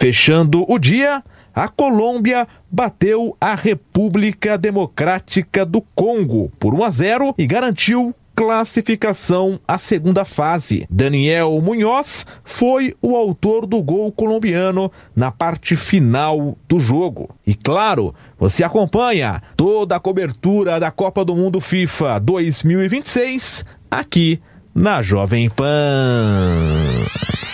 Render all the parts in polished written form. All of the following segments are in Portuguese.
Fechando o dia, a Colômbia bateu a República Democrática do Congo por 1-0 e garantiu classificação à segunda fase. Daniel Munhoz foi o autor do gol colombiano na parte final do jogo. E claro, você acompanha toda a cobertura da Copa do Mundo FIFA 2026 aqui na Jovem Pan.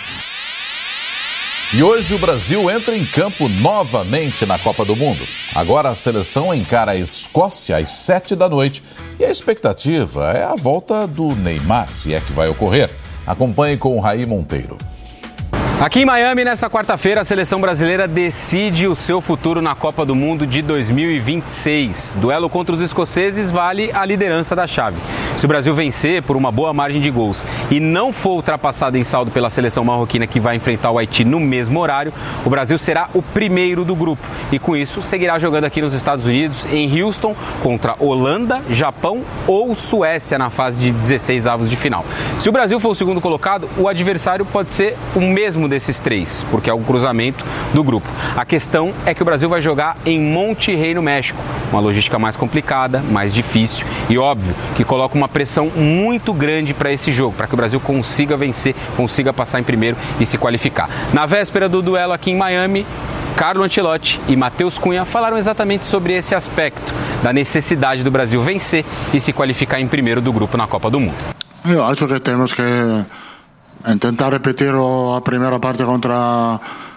E hoje o Brasil entra em campo novamente na Copa do Mundo. Agora a seleção encara a Escócia às 19h e a expectativa é a volta do Neymar, se é que vai ocorrer. Acompanhe com o Raí Monteiro. Aqui em Miami, nessa quarta-feira, a seleção brasileira decide o seu futuro na Copa do Mundo de 2026. Duelo contra os escoceses vale a liderança da chave. Se o Brasil vencer por uma boa margem de gols e não for ultrapassado em saldo pela seleção marroquina que vai enfrentar o Haiti no mesmo horário, o Brasil será o primeiro do grupo. E com isso, seguirá jogando aqui nos Estados Unidos, em Houston, contra Holanda, Japão ou Suécia na fase de 16avos de final. Se o Brasil for o segundo colocado, o adversário pode ser o mesmo desses três, porque é o cruzamento do grupo. A questão é que o Brasil vai jogar em Monterrey, no México. Uma logística mais complicada, mais difícil e óbvio que coloca uma pressão muito grande para esse jogo, para que o Brasil consiga vencer, consiga passar em primeiro e se qualificar. Na véspera do duelo aqui em Miami, Carlo Ancelotti e Matheus Cunha falaram exatamente sobre esse aspecto, da necessidade do Brasil vencer e se qualificar em primeiro do grupo na Copa do Mundo. Eu acho que temos que tentar repetir a primeira parte contra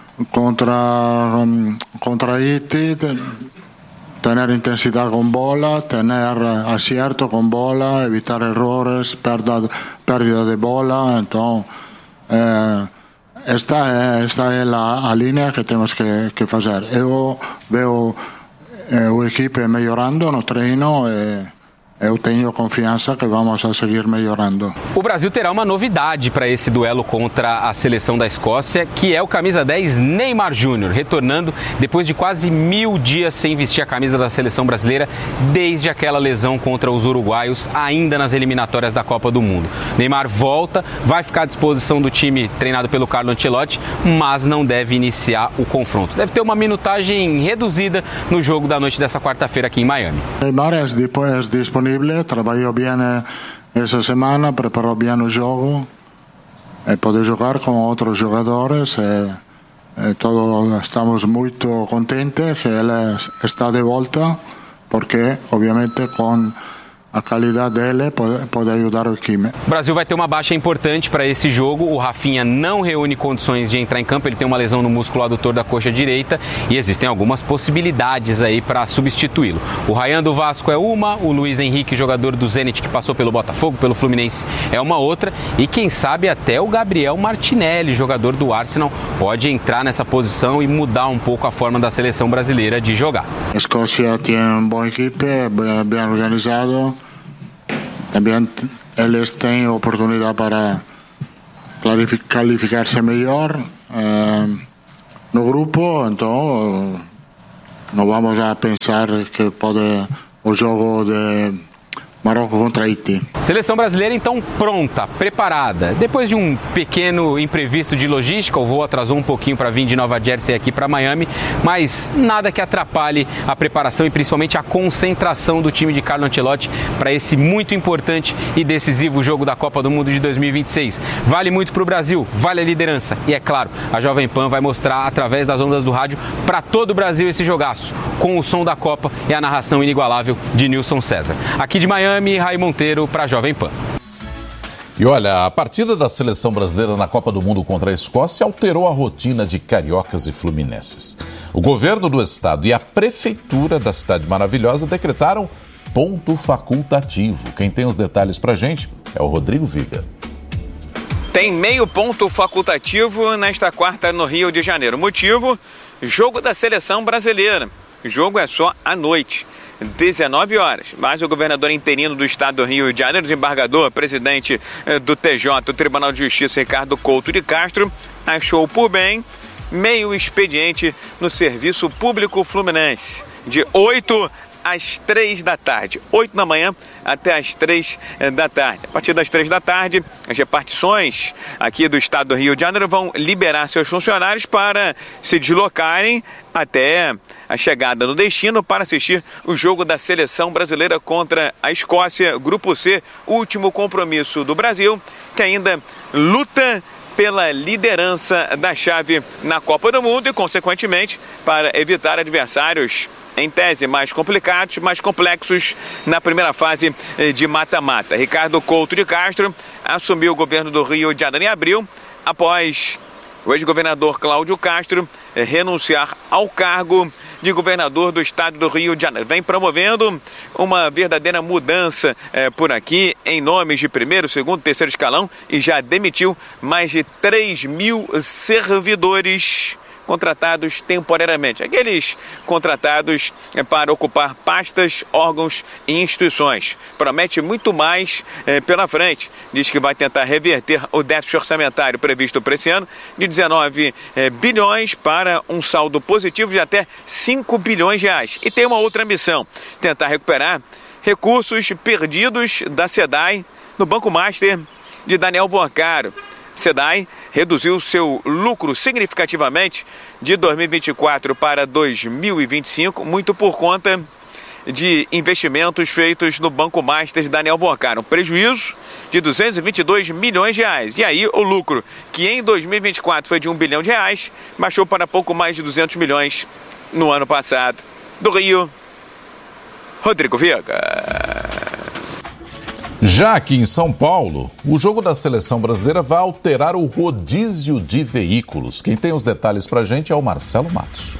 Haiti, tener intensidad con bola, tener acierto con bola, evitar errores, pérdida de bola. Entonces, esta es la línea que temos que fazer. Eu veo o equipe melhorando no treino eu tenho confiança que vamos a seguir melhorando. O Brasil terá uma novidade para esse duelo contra a seleção da Escócia, que é o camisa 10 Neymar Júnior, retornando depois de quase 1000 dias sem vestir a camisa da seleção brasileira, desde aquela lesão contra os uruguaios, ainda nas eliminatórias da Copa do Mundo. Neymar volta, vai ficar à disposição do time treinado pelo Carlo Ancelotti, mas não deve iniciar o confronto. Deve ter uma minutagem reduzida no jogo da noite dessa quarta-feira aqui em Miami. Neymar é disponível. Trabalhou bem essa semana, preparou bem o jogo, pode jogar com outros jogadores. Todos estamos muito contentes que ele está de volta, porque, obviamente, com a qualidade dele pode ajudar o time. O Brasil vai ter uma baixa importante para esse jogo. O Rafinha não reúne condições de entrar em campo. Ele tem uma lesão no músculo adutor da coxa direita e existem algumas possibilidades aí para substituí-lo. O Ryan do Vasco é uma, o Luiz Henrique, jogador do Zenit, que passou pelo Botafogo, pelo Fluminense, é uma outra. E quem sabe até o Gabriel Martinelli, jogador do Arsenal, pode entrar nessa posição e mudar um pouco a forma da seleção brasileira de jogar. A Escócia tem uma boa equipe, bem organizado. Também eles têm oportunidade para qualificar-se melhor no grupo, então não vamos a pensar que pode o jogo de Marrocos contra Haiti. Seleção brasileira então pronta, preparada. Depois de um pequeno imprevisto de logística, o voo atrasou um pouquinho para vir de Nova Jersey aqui para Miami, mas nada que atrapalhe a preparação e principalmente a concentração do time de Carlo Ancelotti para esse muito importante e decisivo jogo da Copa do Mundo de 2026. Vale muito para o Brasil, vale a liderança e é claro, a Jovem Pan vai mostrar através das ondas do rádio para todo o Brasil esse jogaço, com o som da Copa e a narração inigualável de Nilson César. Aqui de Miami, Raí Monteiro para a Jovem Pan. E olha, a partida da seleção brasileira na Copa do Mundo contra a Escócia alterou a rotina de cariocas e fluminenses. O governo do estado e a prefeitura da cidade maravilhosa decretaram ponto facultativo. Quem tem os detalhes pra gente é o Rodrigo Viga. Tem meio ponto facultativo nesta quarta no Rio de Janeiro. Motivo, jogo da seleção brasileira. O jogo é só à noite. 19 horas, mas o governador interino do estado do Rio de Janeiro, desembargador, presidente do TJ, o Tribunal de Justiça, Ricardo Couto de Castro, achou por bem meio expediente no serviço público fluminense, de 8 às 3 da tarde, 8 da manhã até às 3 da tarde. A partir das 3 da tarde, as repartições aqui do estado do Rio de Janeiro vão liberar seus funcionários para se deslocarem até a chegada no destino para assistir o jogo da seleção brasileira contra a Escócia, Grupo C, último compromisso do Brasil, que ainda luta pela liderança da chave na Copa do Mundo e, consequentemente, para evitar adversários em tese mais complicados, mais complexos na primeira fase de mata-mata. Ricardo Couto de Castro assumiu o governo do Rio de Janeiro em abril, após o ex-governador Cláudio Castro renunciar ao cargo de governador do estado do Rio de Janeiro. Vem promovendo uma verdadeira mudança por aqui, em nomes de primeiro, segundo, terceiro escalão, e já demitiu mais de 3 mil servidores contratados temporariamente, aqueles contratados para ocupar pastas, órgãos e instituições. Promete muito mais pela frente. Diz que vai tentar reverter o déficit orçamentário previsto para esse ano de 19 bilhões para um saldo positivo de até 5 bilhões de reais. E tem uma outra missão, tentar recuperar recursos perdidos da SEDAI no Banco Master de Daniel Porcaro. SEDAI reduziu seu lucro significativamente de 2024 para 2025, muito por conta de investimentos feitos no Banco Master de Daniel Porcaro. Um prejuízo de 222 milhões de reais. E aí o lucro, que em 2024 foi de 1 bilhão de reais, baixou para pouco mais de 200 milhões no ano passado. Do Rio, Rodrigo Viega. Já aqui em São Paulo, o jogo da seleção brasileira vai alterar o rodízio de veículos. Quem tem os detalhes pra gente é o Marcelo Matos.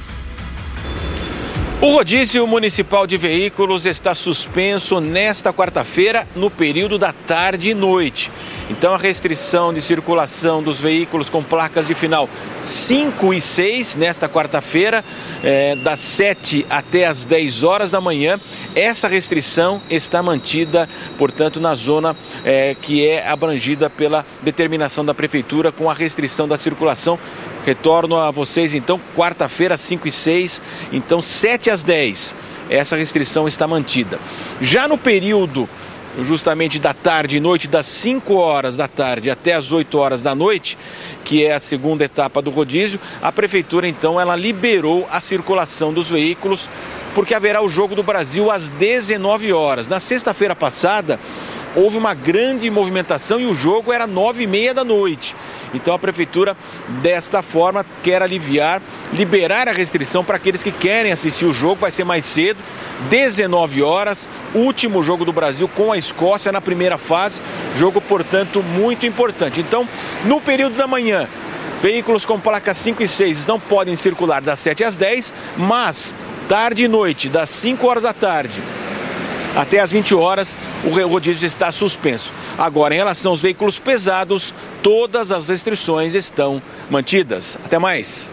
O rodízio municipal de veículos está suspenso nesta quarta-feira no período da tarde e noite. Então a restrição de circulação dos veículos com placas de final 5 e 6 nesta quarta-feira, das 7 até as 10 horas da manhã, essa restrição está mantida, portanto, na zona que é abrangida pela determinação da Prefeitura com a restrição da circulação. Retorno a vocês, então, quarta-feira, 5 e 6, então 7 às 10. Essa restrição está mantida. Já no período, justamente da tarde e noite, das 5 horas da tarde até as 8 horas da noite, que é a segunda etapa do rodízio, a Prefeitura, então, ela liberou a circulação dos veículos, porque haverá o Jogo do Brasil às 19 horas. Na sexta-feira passada, houve uma grande movimentação e o jogo era 9h30 da noite. Então a Prefeitura, desta forma, quer liberar a restrição para aqueles que querem assistir o jogo. Vai ser mais cedo, 19 horas, último jogo do Brasil com a Escócia na primeira fase. Jogo, portanto, muito importante. Então, no período da manhã, veículos com placas 5 e 6 não podem circular das 7 às 10, mas tarde e noite, das 5 horas da tarde até as 20 horas, o rodízio está suspenso. Agora, em relação aos veículos pesados, todas as restrições estão mantidas. Até mais.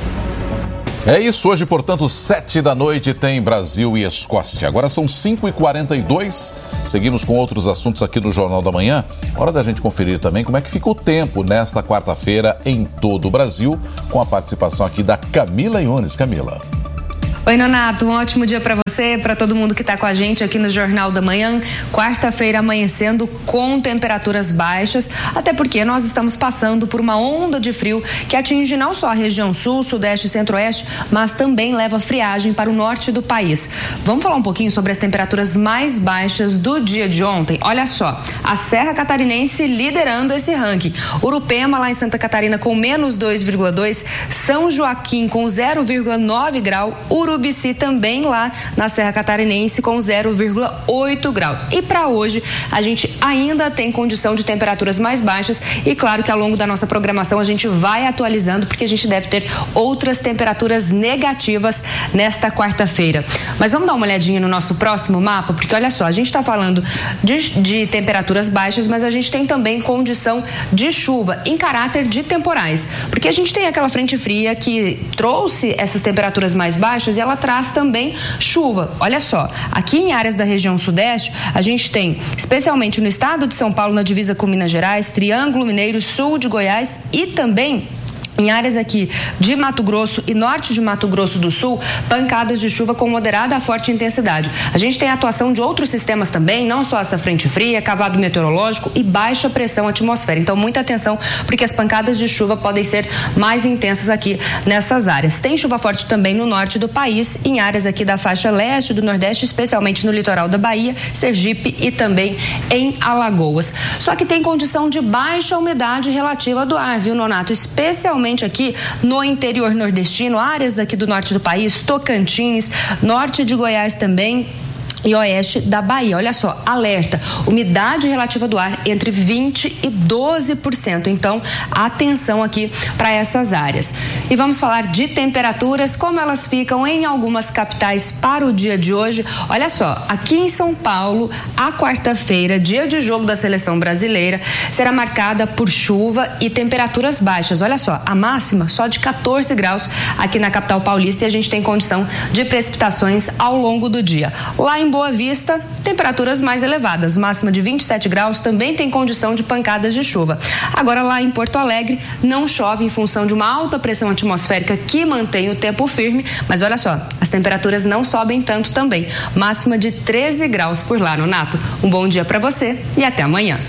É isso, hoje, portanto, 7 da noite tem Brasil e Escócia. Agora são 5h42, seguimos com outros assuntos aqui no Jornal da Manhã. Hora da gente conferir também como é que fica o tempo nesta quarta-feira em todo o Brasil, com a participação aqui da Camila Yunes. Camila. Oi, Nonato, um ótimo dia para você, para todo mundo que está com a gente aqui no Jornal da Manhã. Quarta-feira amanhecendo com temperaturas baixas, até porque nós estamos passando por uma onda de frio que atinge não só a região sul, sudeste e centro-oeste, mas também leva friagem para o norte do país. Vamos falar um pouquinho sobre as temperaturas mais baixas do dia de ontem. Olha só, a Serra Catarinense liderando esse ranking. Urupema, lá em Santa Catarina, com menos 2,2, São Joaquim com 0,9 grau, Urubici também lá na Serra Catarinense com 0,8 graus. E para hoje a gente ainda tem condição de temperaturas mais baixas e claro que ao longo da nossa programação a gente vai atualizando porque a gente deve ter outras temperaturas negativas nesta quarta-feira. Mas vamos dar uma olhadinha no nosso próximo mapa, porque olha só, a gente está falando de temperaturas baixas, mas a gente tem também condição de chuva em caráter de temporais, porque a gente tem aquela frente fria que trouxe essas temperaturas mais baixas e ela traz também chuva. Olha só, aqui em áreas da região sudeste, a gente tem, especialmente no estado de São Paulo, na divisa com Minas Gerais, Triângulo Mineiro, sul de Goiás e também Em áreas aqui de Mato Grosso e norte de Mato Grosso do Sul, pancadas de chuva com moderada a forte intensidade. A gente tem a atuação de outros sistemas também, não só essa frente fria, cavado meteorológico e baixa pressão atmosférica. Então, muita atenção, porque as pancadas de chuva podem ser mais intensas aqui nessas áreas. Tem chuva forte também no norte do país, em áreas aqui da faixa leste do Nordeste, especialmente no litoral da Bahia, Sergipe e também em Alagoas. Só que tem condição de baixa umidade relativa do ar, viu, Nonato? Especialmente aqui no interior nordestino, áreas aqui do norte do país, Tocantins, norte de Goiás também e oeste da Bahia. Olha só, alerta, umidade relativa do ar entre 20% e 12%. Então, atenção aqui para essas áreas. E vamos falar de temperaturas, como elas ficam em algumas capitais para o dia de hoje. Olha só, aqui em São Paulo, a quarta-feira, dia de jogo da seleção brasileira, será marcada por chuva e temperaturas baixas. Olha só, a máxima só de 14 graus aqui na capital paulista, e a gente tem condição de precipitações ao longo do dia. Lá em Boa Vista, temperaturas mais elevadas, máxima de 27 graus, também tem condição de pancadas de chuva. Agora, lá em Porto Alegre, não chove em função de uma alta pressão atmosférica que mantém o tempo firme, mas olha só, as temperaturas não sobem tanto também, máxima de 13 graus por lá, Nonato. Um bom dia para você e até amanhã.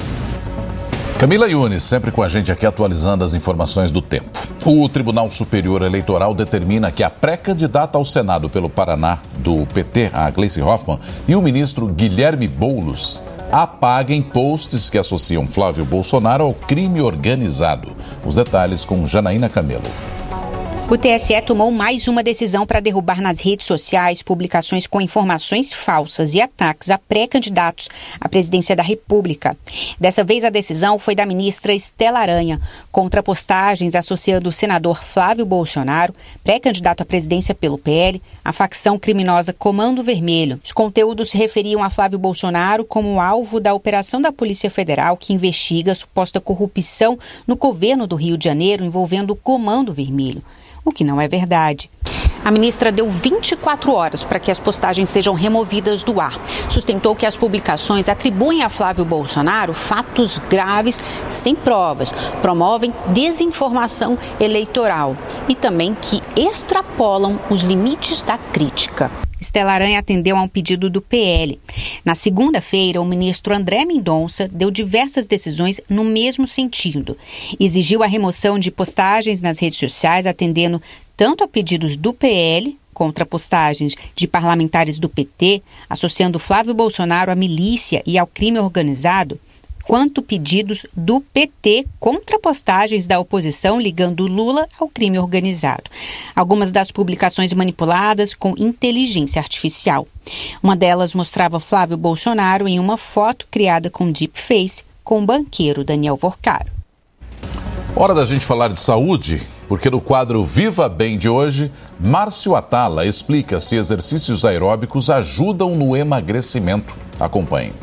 Camila Yunes, sempre com a gente aqui atualizando as informações do tempo. O Tribunal Superior Eleitoral determina que a pré-candidata ao Senado pelo Paraná do PT, a Gleice Hoffmann, e o ministro Guilherme Boulos apaguem posts que associam Flávio Bolsonaro ao crime organizado. Os detalhes com Janaína Camelo. O TSE tomou mais uma decisão para derrubar nas redes sociais publicações com informações falsas e ataques a pré-candidatos à presidência da República. Dessa vez, a decisão foi da ministra Estela Aranha, contra postagens associando o senador Flávio Bolsonaro, pré-candidato à presidência pelo PL, à facção criminosa Comando Vermelho. Os conteúdos se referiam a Flávio Bolsonaro como alvo da operação da Polícia Federal que investiga a suposta corrupção no governo do Rio de Janeiro envolvendo o Comando Vermelho, o que não é verdade. A ministra deu 24 horas para que as postagens sejam removidas do ar. Sustentou que as publicações atribuem a Flávio Bolsonaro fatos graves sem provas, promovem desinformação eleitoral e também que extrapolam os limites da crítica. Estela Aranha atendeu a um pedido do PL. Na segunda-feira, o ministro André Mendonça deu diversas decisões no mesmo sentido. Exigiu a remoção de postagens nas redes sociais, atendendo tanto a pedidos do PL, contra postagens de parlamentares do PT, associando Flávio Bolsonaro à milícia e ao crime organizado, quanto pedidos do PT contra postagens da oposição ligando Lula ao crime organizado. Algumas das publicações manipuladas com inteligência artificial. Uma delas mostrava Flávio Bolsonaro em uma foto criada com deepface com o banqueiro Daniel Vorcaro. Hora da gente falar de saúde, porque no quadro Viva Bem de hoje, Márcio Atala explica se exercícios aeróbicos ajudam no emagrecimento. Acompanhe.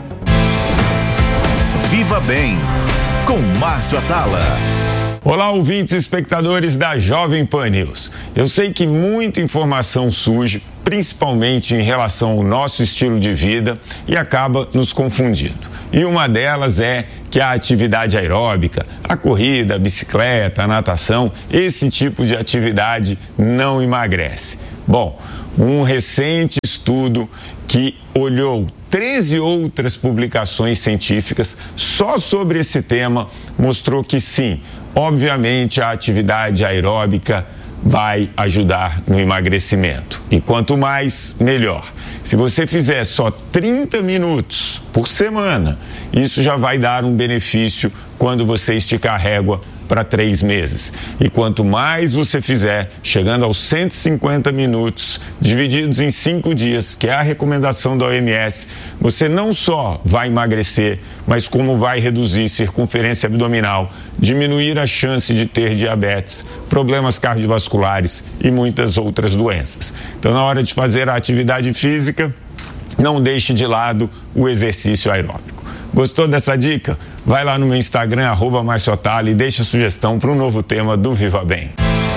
Viva Bem, com Márcio Atala. Olá, ouvintes e espectadores da Jovem Pan News. Eu sei que muita informação surge, principalmente em relação ao nosso estilo de vida, e acaba nos confundindo. E uma delas é que a atividade aeróbica, a corrida, a bicicleta, a natação, esse tipo de atividade não emagrece. Bom, um recente estudo que olhou 13 outras publicações científicas só sobre esse tema mostrou que sim, obviamente a atividade aeróbica vai ajudar no emagrecimento. E quanto mais, melhor. Se você fizer só 30 minutos por semana, isso já vai dar um benefício quando você esticar a régua para 3 meses. E quanto mais você fizer, chegando aos 150 minutos, divididos em 5 dias, que é a recomendação da OMS, você não só vai emagrecer, mas como vai reduzir circunferência abdominal, diminuir a chance de ter diabetes, problemas cardiovasculares e muitas outras doenças. Então, na hora de fazer a atividade física, não deixe de lado o exercício aeróbico. Gostou dessa dica? Vai lá no meu Instagram, @MárcioAtala, e deixa sugestão para um novo tema do Viva Bem.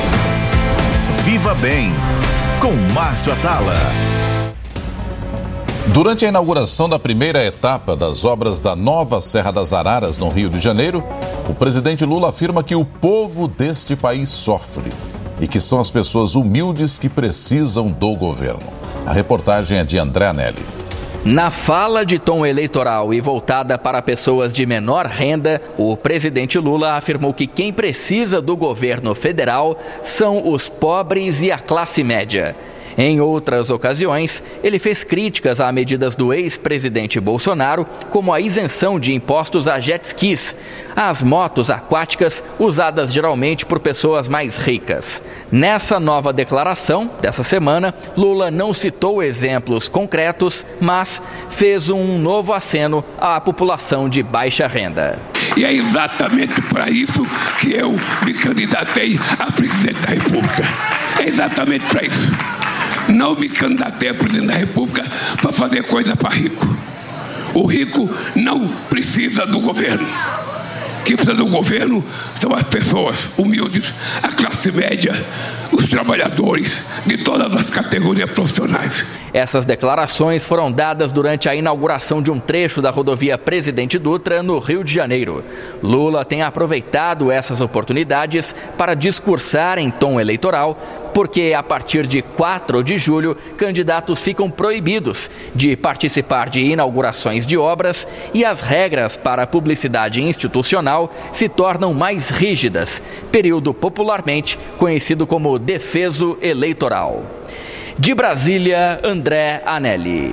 Viva Bem, com Márcio Atala. Durante a inauguração da primeira etapa das obras da nova Serra das Araras, no Rio de Janeiro, o presidente Lula afirma que o povo deste país sofre e que são as pessoas humildes que precisam do governo. A reportagem é de André Anelli. Na fala de tom eleitoral e voltada para pessoas de menor renda, o presidente Lula afirmou que quem precisa do governo federal são os pobres e a classe média. Em outras ocasiões, ele fez críticas a medidas do ex-presidente Bolsonaro, como a isenção de impostos a jet skis, às motos aquáticas usadas geralmente por pessoas mais ricas. Nessa nova declaração dessa semana, Lula não citou exemplos concretos, mas fez um novo aceno à população de baixa renda. E é exatamente para isso que eu me candidatei a presidente da República. É exatamente para isso. Não me candidatei a presidente da República para fazer coisa para rico. O rico não precisa do governo. Quem precisa do governo são as pessoas humildes, a classe média, os trabalhadores de todas as categorias profissionais. Essas declarações foram dadas durante a inauguração de um trecho da rodovia Presidente Dutra, no Rio de Janeiro. Lula tem aproveitado essas oportunidades para discursar em tom eleitoral, porque a partir de 4 de julho, candidatos ficam proibidos de participar de inaugurações de obras e as regras para a publicidade institucional se tornam mais rígidas, período popularmente conhecido como defeso eleitoral. De Brasília, André Anelli.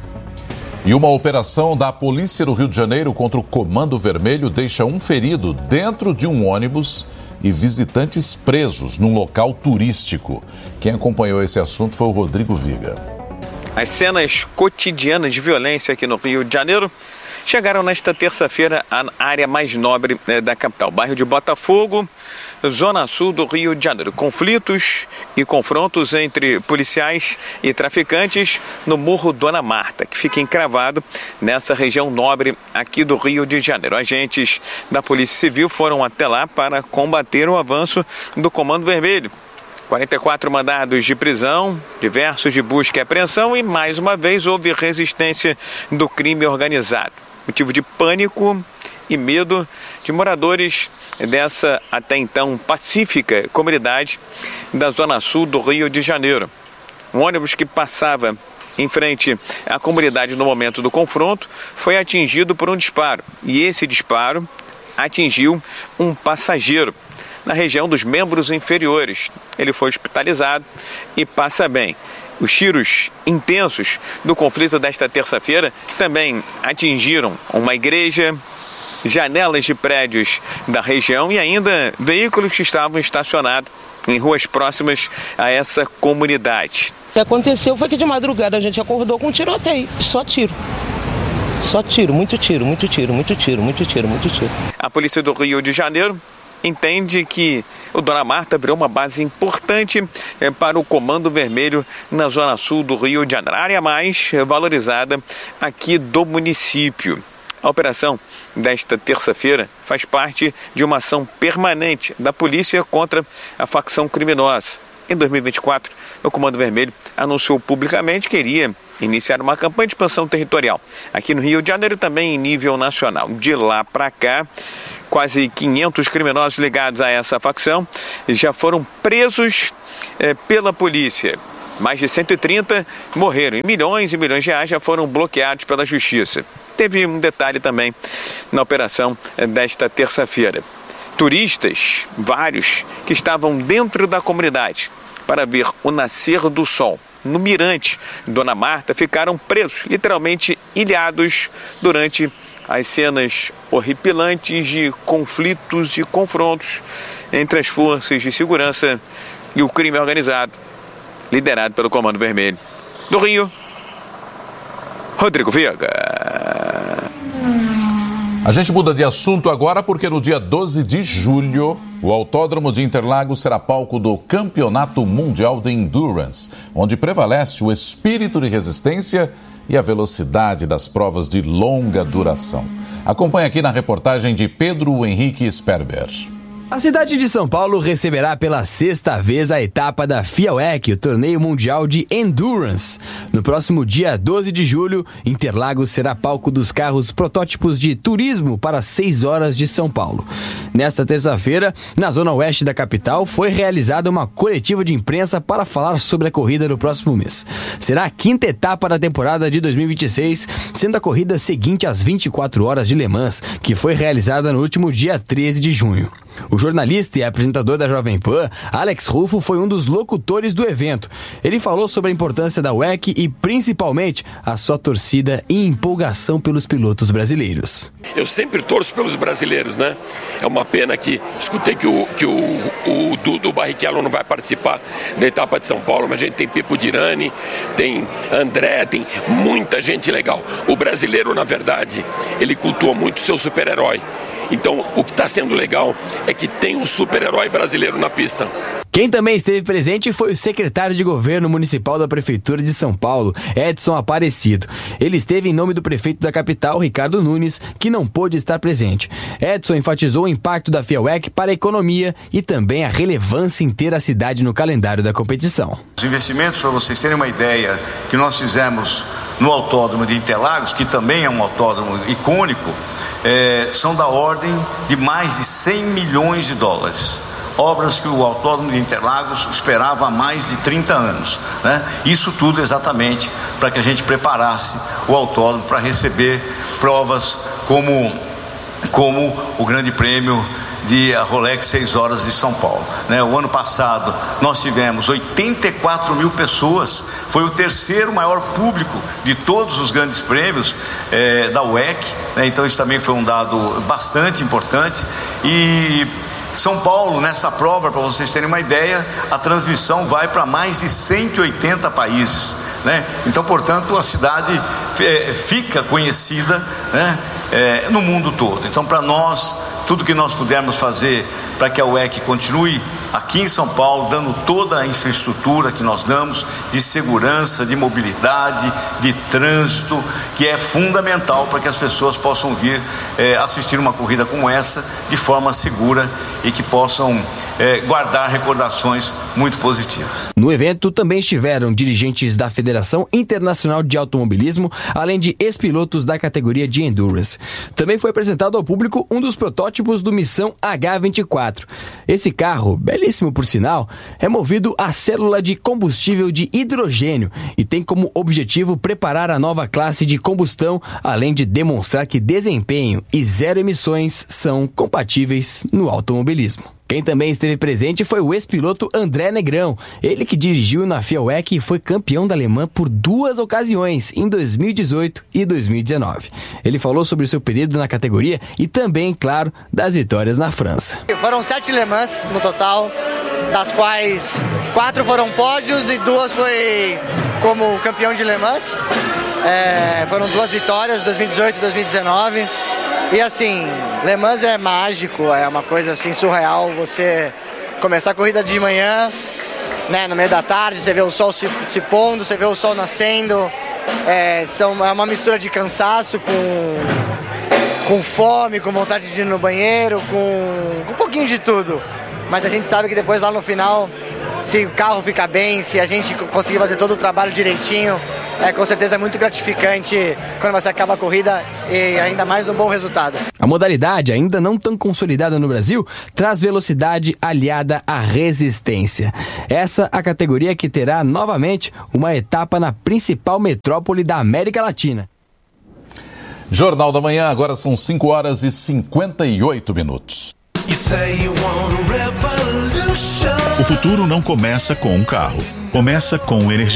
E uma operação da Polícia do Rio de Janeiro contra o Comando Vermelho deixa um ferido dentro de um ônibus e visitantes presos num local turístico. Quem acompanhou esse assunto foi o Rodrigo Viga. As cenas cotidianas de violência aqui no Rio de Janeiro chegaram nesta terça-feira à área mais nobre da capital, bairro de Botafogo, zona sul do Rio de Janeiro. Conflitos e confrontos entre policiais e traficantes no Morro Dona Marta, que fica encravado nessa região nobre aqui do Rio de Janeiro. Agentes da Polícia Civil foram até lá para combater o avanço do Comando Vermelho. 44 mandados de prisão, diversos de busca e apreensão e, mais uma vez, houve resistência do crime organizado. Motivo de pânico e medo de moradores dessa até então pacífica comunidade da zona sul do Rio de Janeiro. Um ônibus que passava em frente à comunidade no momento do confronto foi atingido por um disparo. E esse disparo atingiu um passageiro na região dos membros inferiores. Ele foi hospitalizado e passa bem. Os tiros intensos do conflito desta terça-feira também atingiram uma igreja, janelas de prédios da região e ainda veículos que estavam estacionados em ruas próximas a essa comunidade. O que aconteceu foi que de madrugada a gente acordou com um tiroteio, só tiro. Só tiro, muito tiro, muito tiro, muito tiro, muito tiro, muito tiro. A Polícia do Rio de Janeiro entende que o Dona Marta virou uma base importante para o Comando Vermelho na zona sul do Rio de Janeiro, a área mais valorizada aqui do município. A operação desta terça-feira faz parte de uma ação permanente da polícia contra a facção criminosa. Em 2024, o Comando Vermelho anunciou publicamente que iria iniciar uma campanha de expansão territorial aqui no Rio de Janeiro e também em nível nacional. De lá para cá, quase 500 criminosos ligados a essa facção já foram presos pela polícia. Mais de 130 morreram e milhões de reais já foram bloqueados pela justiça. Teve um detalhe também na operação desta terça-feira. Turistas, vários, que estavam dentro da comunidade para ver o nascer do sol no mirante Dona Marta, ficaram presos, literalmente ilhados, durante as cenas horripilantes de conflitos e confrontos entre as forças de segurança e o crime organizado, liderado pelo Comando Vermelho. Do Rio, Rodrigo Viga. A gente muda de assunto agora porque no dia 12 de julho, o Autódromo de Interlagos será palco do Campeonato Mundial de Endurance, onde prevalece o espírito de resistência e a velocidade das provas de longa duração. Acompanhe aqui na reportagem de Pedro Henrique Sperber. A cidade de São Paulo receberá pela 6ª vez a etapa da FIA WEC, o Torneio Mundial de Endurance. No próximo dia 12 de julho, Interlagos será palco dos carros protótipos de turismo para 6 horas de São Paulo. Nesta terça-feira, na zona oeste da capital, foi realizada uma coletiva de imprensa para falar sobre a corrida no próximo mês. Será a 5ª etapa da temporada de 2026, sendo a corrida seguinte às 24 horas de Le Mans, que foi realizada no último dia 13 de junho. O jornalista e apresentador da Jovem Pan, Alex Ruffo, foi um dos locutores do evento. Ele falou sobre a importância da WEC e, principalmente, a sua torcida e empolgação pelos pilotos brasileiros. Eu sempre torço pelos brasileiros, né? É uma pena que escutei que o Dudu Barrichello não vai participar da etapa de São Paulo, mas a gente tem Pipo Dirani, tem André, tem muita gente legal. O brasileiro, na verdade, ele cultua muito o seu super-herói. Então, o que está sendo legal é que tem um super-herói brasileiro na pista. Quem também esteve presente foi o secretário de Governo Municipal da Prefeitura de São Paulo, Edson Aparecido. Ele esteve em nome do prefeito da capital, Ricardo Nunes, que não pôde estar presente. Edson enfatizou o impacto da FIA WEC para a economia e também a relevância em ter a cidade no calendário da competição. Os investimentos, para vocês terem uma ideia, que nós fizemos no Autódromo de Interlagos, que também é um autódromo icônico, são da ordem de mais de 100 milhões de dólares. Obras que o Autódromo de Interlagos esperava há mais de 30 anos, né? Isso tudo exatamente para que a gente preparasse o autódromo para receber provas como o Grande Prêmio de Rolex 6 horas de São Paulo, né? O ano passado nós tivemos 84 mil pessoas, foi o 3º maior público de todos os grandes prêmios da WEC, né? Então isso também foi um dado bastante importante. E São Paulo, nessa prova, para vocês terem uma ideia, a transmissão vai para mais de 180 países, né? Então, portanto, a cidade fica conhecida, né, no mundo todo. Então, para nós, tudo que nós pudermos fazer para que a WEC continue aqui em São Paulo, dando toda a infraestrutura que nós damos de segurança, de mobilidade, de trânsito, que é fundamental para que as pessoas possam vir assistir uma corrida como essa de forma segura e que possam guardar recordações muito positivas. No evento também estiveram dirigentes da Federação Internacional de Automobilismo, além de ex-pilotos da categoria de Endurance. Também foi apresentado ao público um dos protótipos do Missão H24. Esse carro, belíssimo por sinal, é movido a célula de combustível de hidrogênio e tem como objetivo preparar a nova classe de combustão, além de demonstrar que desempenho e zero emissões são compatíveis no automobilismo. Quem também esteve presente foi o ex-piloto André Negrão, ele que dirigiu na FIA WEC e foi campeão da Le Mans por 2 ocasiões, em 2018 e 2019. Ele falou sobre o seu período na categoria e também, claro, das vitórias na França. Foram 7 Le Mans no total, das quais 4 foram pódios e 2 foi como campeão de Le Mans. Foram 2 vitórias, 2018 e 2019. E assim, Le Mans é mágico, é uma coisa assim surreal, você começar a corrida de manhã, né, no meio da tarde, você vê o sol se pondo, você vê o sol nascendo, é uma mistura de cansaço com fome, com vontade de ir no banheiro, com um pouquinho de tudo. Mas a gente sabe que depois lá no final, se o carro ficar bem, se a gente conseguir fazer todo o trabalho direitinho, com certeza é muito gratificante quando você acaba a corrida e ainda mais um bom resultado. A modalidade, ainda não tão consolidada no Brasil, traz velocidade aliada à resistência. Essa a categoria que terá novamente uma etapa na principal metrópole da América Latina. Jornal da Manhã, agora são 5 horas e 58 minutos. O futuro não começa com um carro, começa com energia.